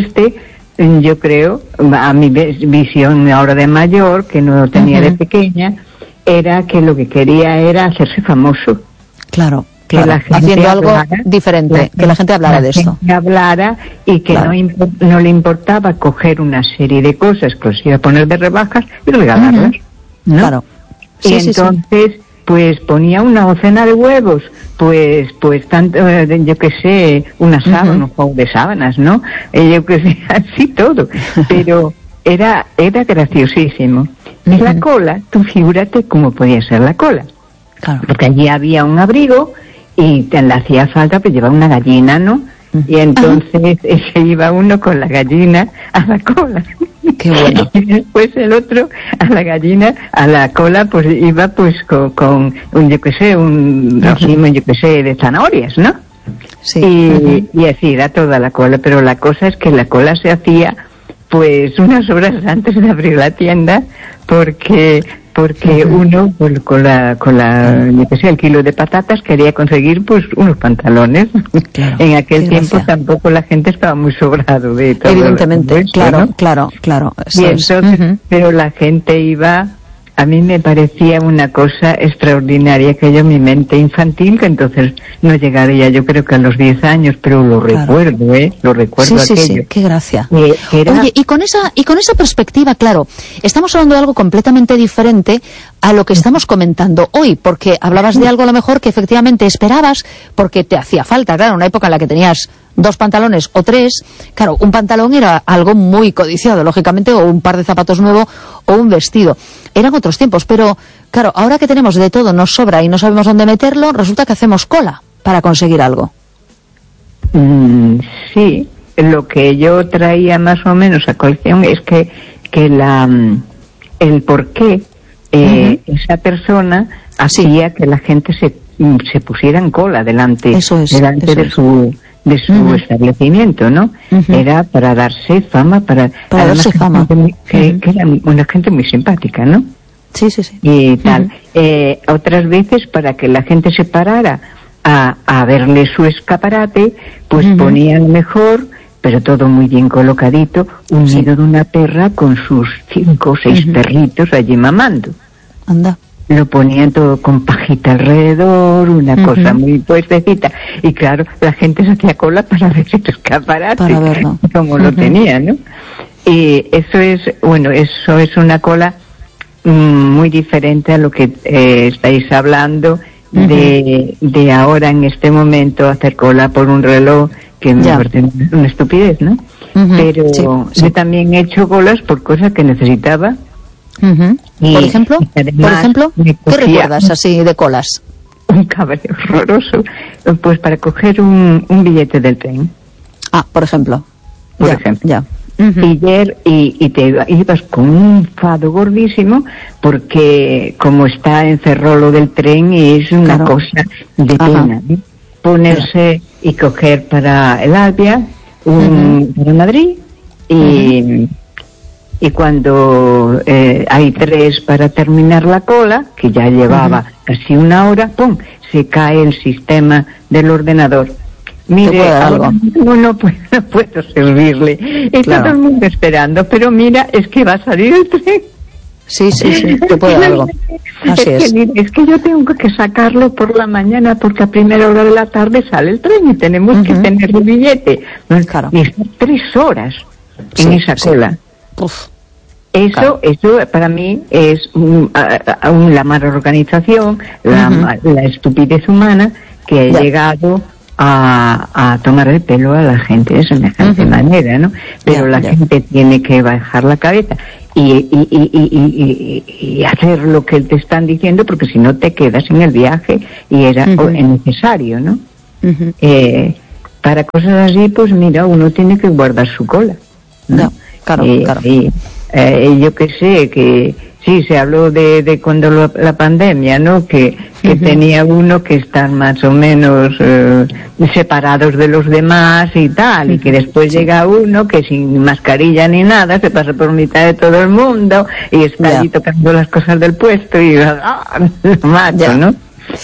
yo creo, a mi visión ahora de mayor, que no lo tenía de pequeña, era que lo que quería era hacerse famoso. Claro. Haciendo algo diferente, que la gente hablara de esto. Que hablara y que no le importaba coger una serie de cosas que los iba a poner de rebajas y regalarlas, ¿no? Claro. Sí, y entonces, pues ponía una docena de huevos, pues tanto, yo qué sé, una sábana, un juego de sábanas, ¿no? Yo qué sé, así todo. Pero era graciosísimo. Y la cola, tú figúrate cómo podía ser la cola. Claro. Porque allí había un abrigo y le hacía falta pues llevar una gallina, ¿no? Y entonces se iba uno con la gallina a la cola. Qué bueno. Y después el otro a la gallina, a la cola, pues iba pues con un, yo qué sé, un racimo, yo qué sé, de zanahorias, ¿no? Sí. Y así era toda la cola, pero la cosa es que la cola se hacía pues unas horas antes de abrir la tienda, porque uno pues, con la yo que sé, el kilo de patatas quería conseguir pues unos pantalones. Claro, en aquel tiempo tampoco la gente estaba muy sobrado de todo. Evidentemente, eso, claro, ¿no? claro. Y entonces, pero la gente iba, a mí me parecía una cosa extraordinaria, que yo, mi mente infantil, que entonces no llegaría, yo creo que a los 10 años, pero lo recuerdo, lo recuerdo aquello. Sí, qué gracia. Era... Oye, y con esa perspectiva, claro, estamos hablando de algo completamente diferente a lo que estamos comentando hoy, porque hablabas de algo a lo mejor que efectivamente esperabas, porque te hacía falta, claro, una época en la que tenías 2 pantalones o 3, claro, un pantalón era algo muy codiciado, lógicamente, o un par de zapatos nuevo o un vestido. Eran otros tiempos, pero claro, ahora que tenemos de todo, nos sobra y no sabemos dónde meterlo, resulta que hacemos cola para conseguir algo. Sí, lo que yo traía más o menos a colación es que el por qué esa persona hacía que la gente se pusiera en cola delante de su establecimiento, ¿no? Era para darse fama, para darse fama. Que era una gente muy simpática, ¿no? Sí. Y tal. Otras veces, para que la gente se parara a verle su escaparate, pues ponían mejor, pero todo muy bien colocadito, un nido de una perra con sus 5 o 6 perritos allí mamando. Anda. Lo ponían todo con pajita alrededor, una cosa muy puestecita. Y claro, la gente se hacía cola para ver el escaparate, para verlo. Como lo tenía, ¿no? Y eso es una cola muy diferente a lo que estáis hablando de ahora, en este momento, hacer cola por un reloj, que me parece una estupidez, ¿no? Pero yo también he hecho colas por cosas que necesitaba. Por ejemplo, ¿qué recuerdas así de colas? Un cabreo horroroso, pues para coger un billete del tren. Por ejemplo. Ya. Y te ibas con un fado gordísimo, porque como está en Ferrol del tren, es una cosa de pena, ¿no? Ponerse y coger para el Albia, para Madrid, y cuando hay 3 para terminar la cola, que ya llevaba casi una hora, ¡pum!, se cae el sistema del ordenador. Mire, ahora no puedo servirle. Y todo el mundo esperando, pero mira, es que va a salir el tren. Sí, te puede dar algo. Así es. Es que yo tengo que sacarlo por la mañana, porque a primera hora de la tarde sale el tren y tenemos que tener el billete. Y estar 3 horas en esa cola. Eso para mí es la mala organización, la estupidez humana, que ha llegado a tomar el pelo a la gente de semejante manera, ¿no? Pero la gente tiene que bajar la cabeza y hacer lo que te están diciendo, porque si no te quedas en el viaje, y era necesario, ¿no? Para cosas así, pues mira, uno tiene que guardar su cola, ¿no? Claro. Yo que sé, que sí, se habló de cuando la pandemia, ¿no? Que tenía uno que están más o menos separados de los demás y tal, y que después llega uno que sin mascarilla ni nada se pasa por mitad de todo el mundo y está allí tocando las cosas del puesto y macho, ¿no?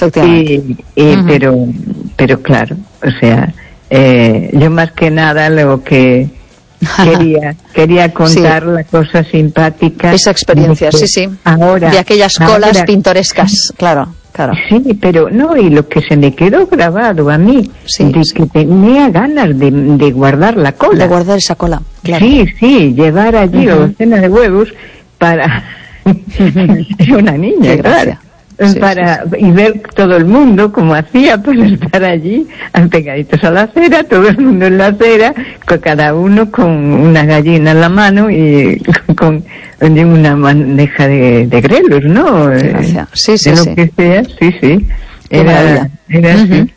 Pero claro, o sea, yo más que nada lo que quería contar la cosa simpática, esa experiencia, ahora, de aquellas colas pintorescas, claro. Sí, pero no, y lo que se me quedó grabado a mí, que tenía ganas de guardar la cola. De guardar esa cola, claro. Sí, llevar allí la docena de huevos para... una niña, claro. Y ver todo el mundo como hacía, pues estar allí pegaditos a la acera, todo el mundo en la acera, cada uno con una gallina en la mano y con una bandeja de grelos, ¿no? Sí. Que sea, sí. Qué maravilla. Era así.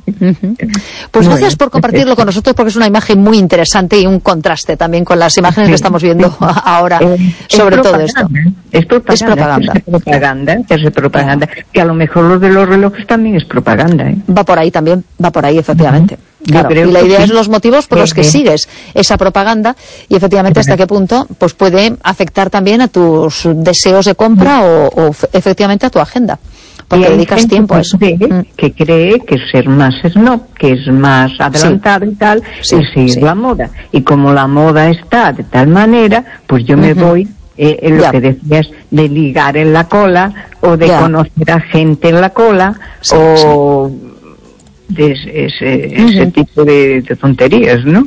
Pues gracias por compartirlo con nosotros, porque es una imagen muy interesante y un contraste también con las imágenes que estamos viendo ahora sobre todo esto. Es propaganda. Es propaganda. Que a lo mejor lo de los relojes también es propaganda. Va por ahí también, efectivamente. Claro, y la idea es los motivos por los que sigues esa propaganda y efectivamente hasta qué punto pues puede afectar también a tus deseos de compra o efectivamente a tu agenda. Porque dedicas tiempo a eso. Que cree que ser más snob, que es más adelantado y tal, es seguir la moda. Y como la moda está de tal manera, pues yo me voy en lo que decías de ligar en la cola o de conocer a gente en la cola o de ese tipo de tonterías, ¿no?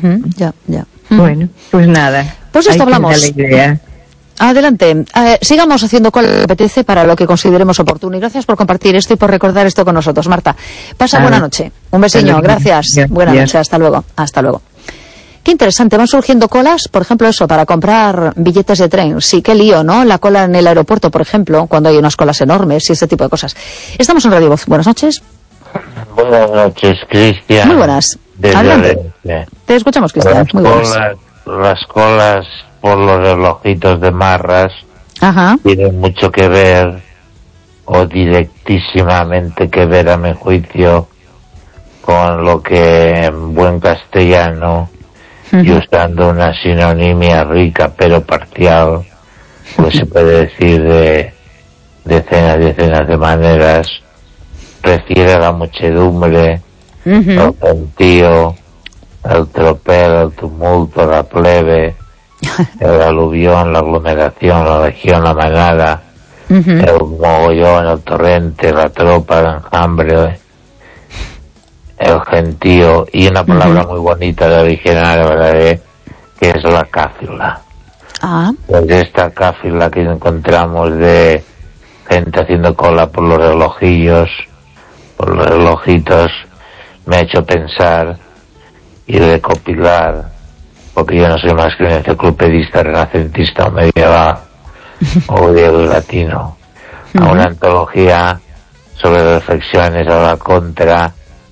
Bueno, pues nada. Pues esto hablamos. Adelante, sigamos haciendo cual le apetece para lo que consideremos oportuno y gracias por compartir esto y por recordar esto con nosotros, Marta. Pasa buena noche, un besiño, gracias, buena noche, hasta luego. Qué interesante, van surgiendo colas, por ejemplo eso, para comprar billetes de tren, sí, qué lío, ¿no? La cola en el aeropuerto, por ejemplo, cuando hay unas colas enormes y este tipo de cosas. Estamos en Radio Voz, buenas noches. Buenas noches, Cristian. Muy buenas, adelante. Te escuchamos, Cristian, muy buenas. Las colas por los relojitos de marras tienen mucho que ver, o directísimamente que ver, a mi juicio, con lo que en buen castellano, y usando una sinonimia rica pero parcial, pues se puede decir de decenas y decenas de maneras, refiere a la muchedumbre, al gentío, al tropel, al tumulto, la plebe, el aluvión, la aglomeración, la legión, la manada, el mogollón, el torrente, la tropa, el enjambre, el gentío, y una palabra muy bonita de original, ¿verdad? Que es la cáfila. Pues esta cáfila que encontramos de gente haciendo cola por los relojillos, por los relojitos, me ha hecho pensar y recopilar, porque yo no soy más que un enciclopedista renacentista o medieval o griego y latino, a una antología sobre reflexiones a la contra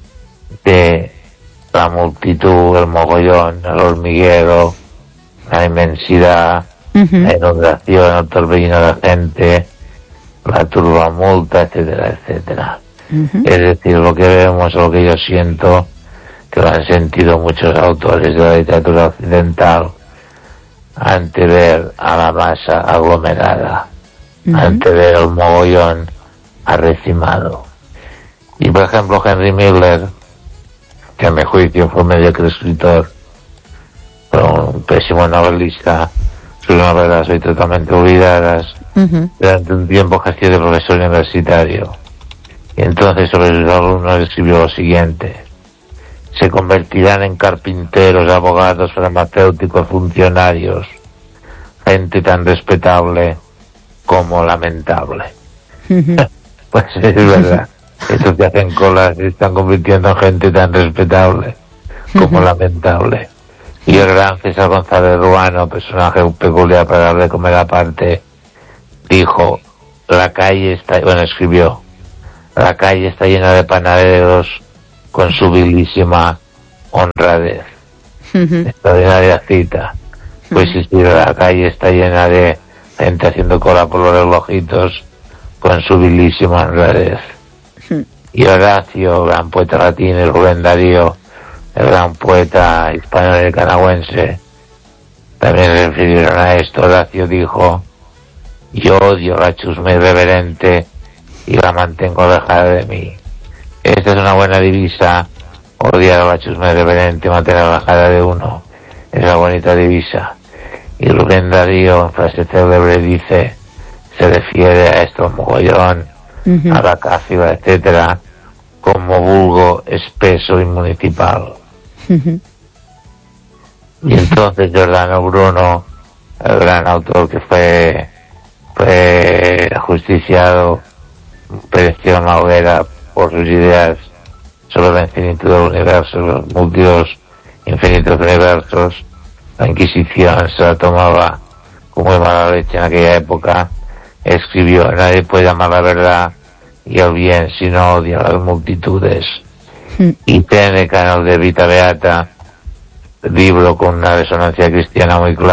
de la multitud, el mogollón, el hormiguero, la inmensidad, la inundación, el torbellino de gente, la turbamulta, etcétera, etcétera. Es decir, lo que vemos, lo que yo siento, que lo han sentido muchos autores de la literatura occidental, ante ver a la masa aglomerada, ante ver el mogollón arrecimado. Y por ejemplo Henry Miller, que a mi juicio fue un mediocre escritor, pero un pésimo novelista, sus novelas hoy totalmente olvidadas, durante un tiempo ejerció de profesor universitario. Y entonces sobre sus alumnos escribió lo siguiente: se convertirán en carpinteros, abogados, farmacéuticos, funcionarios, gente tan respetable como lamentable. Pues es verdad, estos que hacen colas se están convirtiendo en gente tan respetable como lamentable. Y el gran César González Ruano, personaje peculiar para darle comer aparte, dijo, escribió, la calle está llena de panaderos con su vilísima honradez. Extraordinaria cita. Pues sí, la calle está llena de gente haciendo cola por los relojitos con su vilísima honradez. Y Horacio, gran poeta latino, y Rubén Darío, el gran poeta hispano-nicaragüense, también se refirieron a esto. Horacio dijo, yo odio la chusma irreverente y la mantengo alejada de mí. Esta es una buena divisa, odiar a la chusma irreverente y mantener alejada de uno. Es una bonita divisa. Y Rubén Darío, en frase célebre, dice, se refiere a esto, mogollón, a la cáfila, etcétera, como vulgo espeso y municipal. Y entonces Giordano Bruno, el gran autor que fue ajusticiado, pereció en la hoguera por sus ideas sobre la infinitud del universo, los múltiplos infinitos universos. La Inquisición se la tomaba con muy mala leche en aquella época. Escribió, nadie puede amar la verdad y el bien si no odia a las multitudes. Y tiene el canal de Vita Beata, libro con una resonancia cristiana muy clara.